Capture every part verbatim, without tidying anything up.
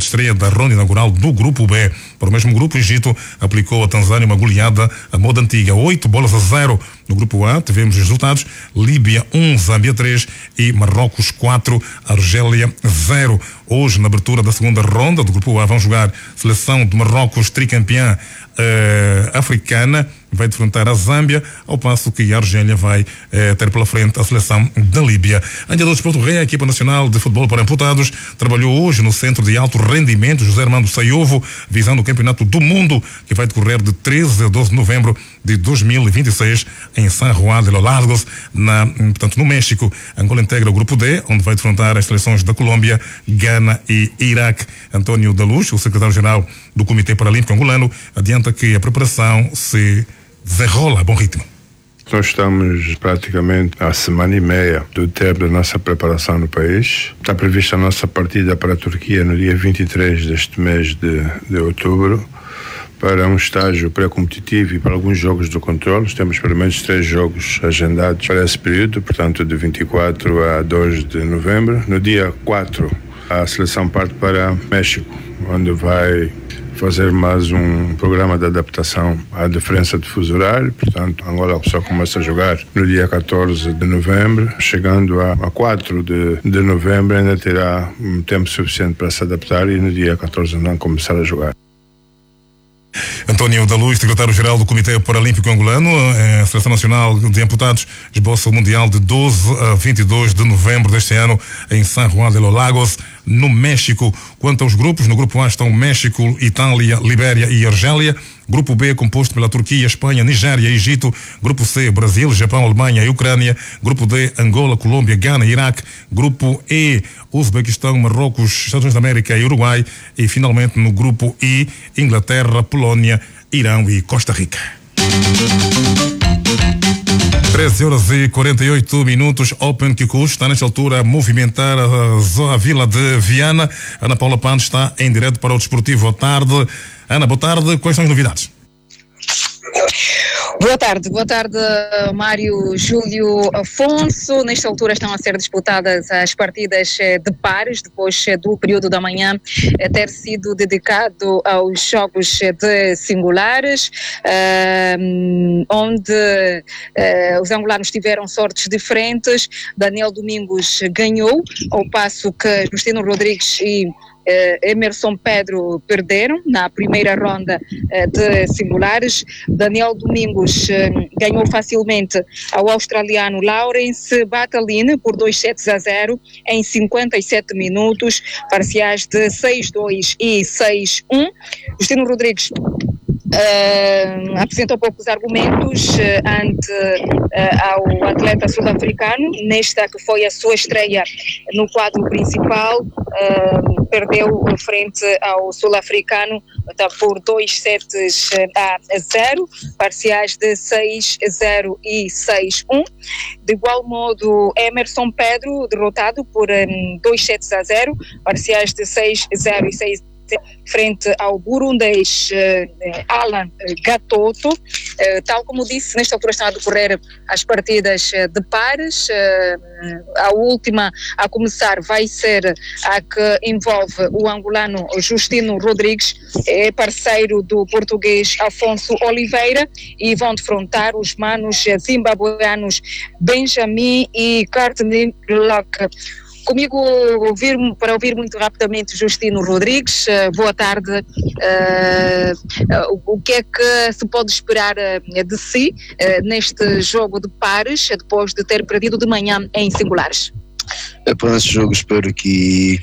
de estreia da ronda inaugural do Grupo B. Para o mesmo grupo, o Egito aplicou a Tanzânia uma goleada à moda antiga, oito bolas a zero. No Grupo A, tivemos os resultados: Líbia um, Zâmbia três e Marrocos quatro, Argélia zero. Hoje, na abertura da segunda ronda do Grupo A, vão jogar seleção de Marrocos, tricampeã uh, africana, vai defrontar a Zâmbia, ao passo que a Argélia vai eh, ter pela frente a seleção da Líbia. Ainda do Desporto Rei, a equipa nacional de futebol para amputados trabalhou hoje no Centro de Alto Rendimento José Armando Saiovo, visando o Campeonato do Mundo, que vai decorrer de treze a doze de novembro de dois mil e vinte e seis em San Juan de los Lagos, na, portanto, no México. Angola integra o Grupo D, onde vai defrontar as seleções da Colômbia, Gana e Iraque. António da Luz, o secretário-geral do Comitê Paralímpico Angolano, adianta que a preparação se desenrola a bom ritmo. Nós estamos praticamente há semana e meia do tempo da nossa preparação no país. Está prevista a nossa partida para a Turquia no dia vinte e três deste mês de, de outubro, para um estágio pré-competitivo e para alguns jogos do controle. Temos pelo menos três jogos agendados para esse período, portanto de vinte e quatro a dois de novembro. No dia quatro, a seleção parte para México, onde vai fazer mais um programa de adaptação à diferença de fuso horário. Portanto, Angola só começa a jogar no dia catorze de novembro. Chegando a, a quatro de, de novembro, ainda terá um tempo suficiente para se adaptar e no dia catorze não começar a jogar. António da Luz, secretário-geral do Comitê Paralímpico Angolano. A Seleção Nacional de Amputados esboça o Mundial de doze a vinte e dois de novembro deste ano em San Juan de los Lagos, no México. Quanto aos grupos, no Grupo A estão México, Itália, Libéria e Argélia. Grupo B, composto pela Turquia, Espanha, Nigéria e Egito. Grupo C, Brasil, Japão, Alemanha e Ucrânia. Grupo D, Angola, Colômbia, Gana e Iraque. Grupo E, Uzbequistão, Marrocos, Estados Unidos da América e Uruguai. E finalmente no Grupo I, Inglaterra, Polónia, Irão e Costa Rica. treze horas e quarenta e oito minutos. Open Kikush está nesta altura a movimentar a, a vila de Viana. Ana Paula Pandes está em direto para o Desportivo. Boa tarde. Ana, boa tarde. Quais são as novidades? Boa tarde, boa tarde Mário, Júlio, Afonso. Nesta altura estão a ser disputadas as partidas de pares, depois do período da manhã ter sido dedicado aos jogos de singulares, uh, onde uh, os angolanos tiveram sortes diferentes. Daniel Domingos ganhou, ao passo que Justino Rodrigues e Uh, Emerson Pedro perderam na primeira ronda uh, de singulares. Daniel Domingos uh, ganhou facilmente ao australiano Lawrence Batalin por dois sets a zero em cinquenta e sete minutos, parciais de seis dois e seis um. Justino Rodrigues Uh, apresentou poucos argumentos uh, ante uh, ao atleta sul-africano, nesta que foi a sua estreia no quadro principal. Uh, perdeu frente ao sul-africano tá, por dois sets a zero, parciais de seis a zero e seis a um. De igual modo, Emerson Pedro derrotado por um, dois sets a zero, parciais de seis a zero e seis a zero, frente ao burundês uh, Alan Gatoto. Uh, tal como disse, nesta altura estão a decorrer as partidas uh, de pares. Uh, a última a começar vai ser a que envolve o angolano Justino Rodrigues, é parceiro do português Afonso Oliveira, e vão defrontar os manos zimbabueanos Benjamin e Courtney Locke. Comigo ouvir, para ouvir muito rapidamente Justino Rodrigues. Uh, boa tarde. Uh, uh, o que é que se pode esperar uh, de si uh, neste jogo de pares, depois de ter perdido de manhã em singulares? É, para esse jogo espero que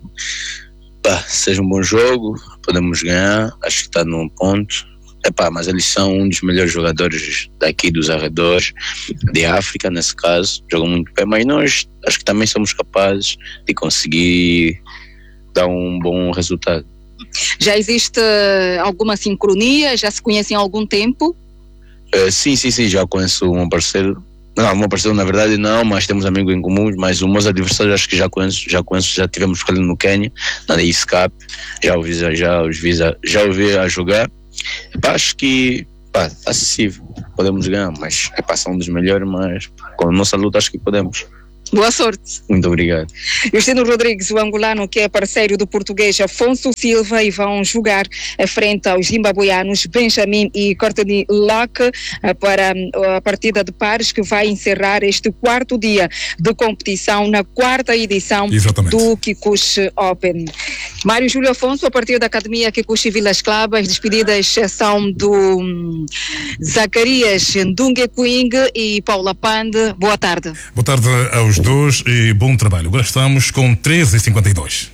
pá, seja um bom jogo, podemos ganhar, acho que está num ponto. Epá, mas eles são um dos melhores jogadores daqui dos arredores, de África nesse caso, jogam muito bem, mas nós acho que também somos capazes de conseguir dar um bom resultado. Já existe alguma sincronia? Já se conhecem há algum tempo? Uh, sim, sim, sim, já conheço um parceiro. Não, um parceiro na verdade não, mas temos amigos em comum, mas os meus adversários acho que já conheço, já conheço, já tivemos com ele no Quênia, na I S C A P, já ouvi, já, os vi, já ouvi a jogar. Epá, acho que pá, acessível, podemos ganhar, mas epá, são um dos melhores, mas com a nossa luta acho que podemos. Boa sorte. Muito obrigado. Justino Rodrigues, o angolano que é parceiro do português Afonso Silva, e vão jogar frente aos zimbabueanos Benjamin e Courtney Locke para a partida de pares que vai encerrar este quarto dia de competição na quarta edição Exatamente. do Kikuchi Open. Mário Júlio Afonso, a partir da Academia Kikuchi Vilas Club, as despedidas são do Zacarias Ndungue Quing e Paula Pande. Boa tarde. Boa tarde aos dois e bom trabalho. Agora estamos com treze e cinquenta e dois.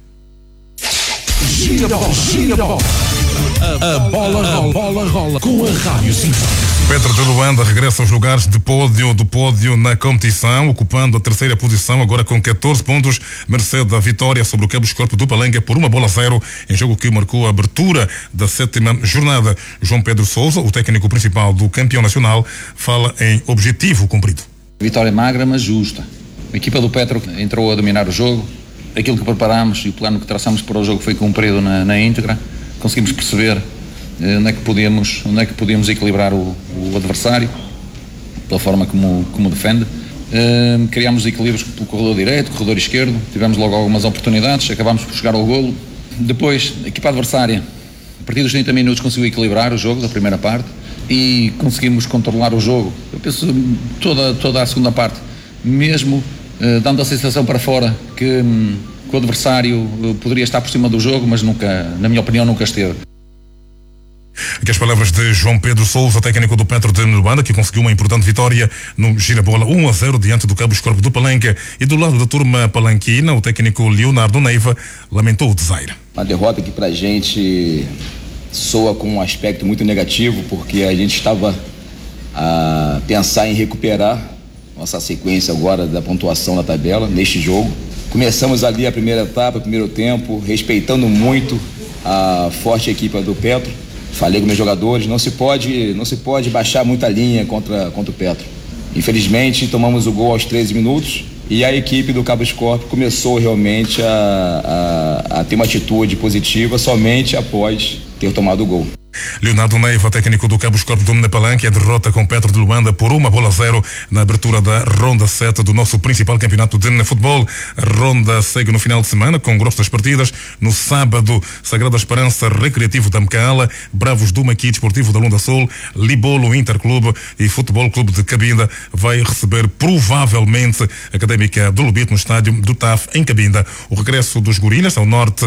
Gira bola, gira bola. A, a bola rola, bola rola com a Rádio Sinfónica. Petro de Luanda regressa aos lugares de pódio do pódio na competição, ocupando a terceira posição, agora com catorze pontos, mercê da vitória sobre o Cabos Corpo do Palenque por uma bola a zero, em jogo que marcou a abertura da sétima jornada. João Pedro Sousa, o técnico principal do campeão nacional, fala em objetivo cumprido. Vitória magra, mas justa. A equipa do Petro entrou a dominar o jogo. Aquilo que preparámos e o plano que traçámos para o jogo foi cumprido na, na íntegra. Conseguimos perceber eh, onde é que podíamos, onde é que podíamos equilibrar o, o adversário, pela forma como, como defende. Eh, criámos equilíbrios pelo corredor direito, corredor esquerdo. Tivemos logo algumas oportunidades, acabámos por chegar ao golo. Depois, a equipa adversária, a partir dos trinta minutos, conseguiu equilibrar o jogo da primeira parte e conseguimos controlar o jogo. Eu penso toda, toda a segunda parte, mesmo eh, dando a sensação para fora que, hum, que o adversário poderia estar por cima do jogo, mas nunca, na minha opinião, nunca esteve. Aqui as palavras de João Pedro Sousa, técnico do Petro de Luanda, que conseguiu uma importante vitória no gira-bola um a zero diante do Cabos Corpo do Palenque. E do lado da turma palanquina, o técnico Leonardo Neiva lamentou o desaire. Uma derrota que pra gente soa com um aspecto muito negativo, porque a gente estava a pensar em recuperar nossa sequência agora da pontuação na tabela neste jogo. Começamos ali a primeira etapa, o primeiro tempo, respeitando muito a forte equipe do Petro. Falei com meus jogadores, não se pode, não se pode baixar muita linha contra, contra o Petro. Infelizmente, tomamos o gol aos treze minutos e a equipe do Cabos Corpo começou realmente a, a, a ter uma atitude positiva somente após ter tomado o gol. Leonardo Neiva, técnico do Cabos Corpo do Palenque, a derrota com Petro de Luanda por uma bola a zero na abertura da ronda sete do nosso principal campeonato de futebol. A ronda segue no final de semana com grosso das partidas. No sábado, Sagrada Esperança Recreativo da Mecala, Bravos do Maqui Desportivo da Lunda Sul, Libolo Interclube e Futebol Clube de Cabinda vai receber provavelmente a Académica do Lubito no estádio do T A F em Cabinda. O regresso dos Gorilas ao norte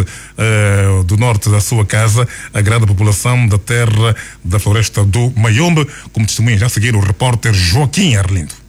uh, do norte da sua casa agrada a população da terra da floresta do Mayombe, como testemunha já a seguir o repórter Joaquim Arlindo.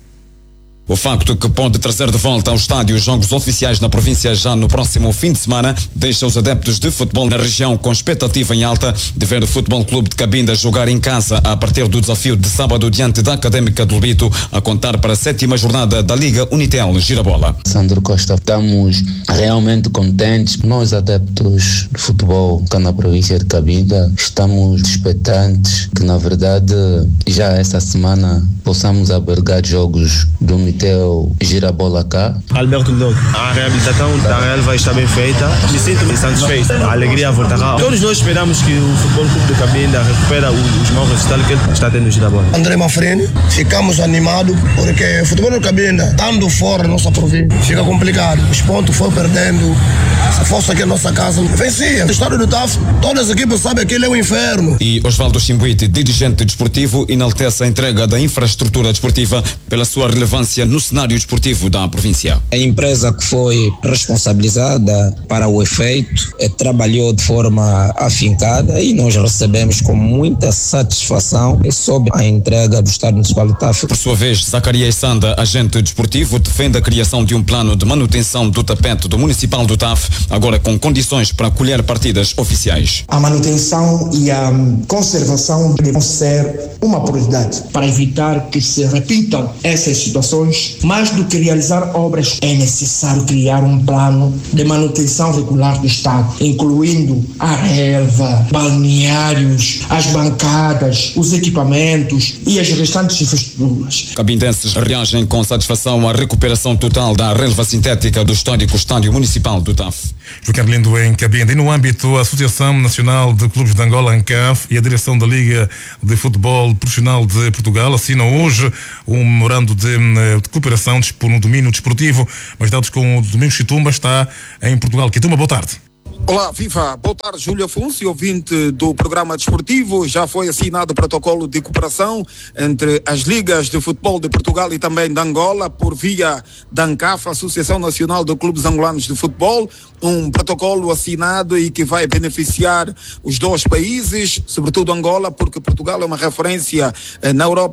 O facto que pode trazer de volta ao estádio jogos oficiais na província já no próximo fim de semana deixa os adeptos de futebol na região com expectativa em alta de ver o Futebol Clube de Cabinda jogar em casa a partir do desafio de sábado diante da Académica do Lubito, a contar para a sétima jornada da Liga Unitel Girabola. Sandro Costa, estamos realmente contentes. Nós, adeptos de futebol cá na província de Cabinda, estamos expectantes que, na verdade, já esta semana possamos albergar jogos do Unitel Girabola cá. Alberto Ndong, a reabilitação da relva está bem feita. Me sinto bem satisfeito. A alegria voltará. Todos nós esperamos que o Futebol Clube de Cabinda recupere os maus resultados que ele está tendo no Girabola. André Mafreni, ficamos animados porque o Futebol de Cabinda, estando fora da nossa província, fica complicado. Os pontos foram perdendo. Se fosse aqui a nossa casa, vencia. O estado do T A F, todas as equipes sabem que ele é um inferno. E Osvaldo Chimbuite, dirigente desportivo, enaltece a entrega da infraestrutura desportiva pela sua relevância no cenário desportivo da província. A empresa que foi responsabilizada para o efeito é, trabalhou de forma afincada e nós recebemos com muita satisfação sobre a entrega do Estádio Municipal de T A F. Por sua vez, Zacarias Sanda, agente desportivo, defende a criação de um plano de manutenção do tapete do Municipal do T A F, agora com condições para acolher partidas oficiais. A manutenção e a conservação devem ser uma prioridade para evitar que se repitam essas situações. Mais do que realizar obras, é necessário criar um plano de manutenção regular do Estado, incluindo a relva, balneários, as bancadas, os equipamentos e as restantes infraestruturas. Cabindenses reagem com satisfação à recuperação total da relva sintética do histórico Estádio Municipal do T A F. Joaquim Lindo em Cabinda. E no âmbito, a Associação Nacional de Clubes de Angola, ANCAF, e a direção da Liga de Futebol Profissional de Portugal assinam hoje um memorando de de cooperação no domínio desportivo. Mais dados com o Domingos Quitumba, está em Portugal. Quitumba, boa tarde. Olá, viva! Boa tarde, Júlio Afonso, ouvinte do programa desportivo. Já foi assinado o protocolo de cooperação entre as ligas de futebol de Portugal e também de Angola por via da ANCAF, Associação Nacional de Clubes Angolanos de Futebol. Um protocolo assinado e que vai beneficiar os dois países, sobretudo Angola, porque Portugal é uma referência eh, na Europa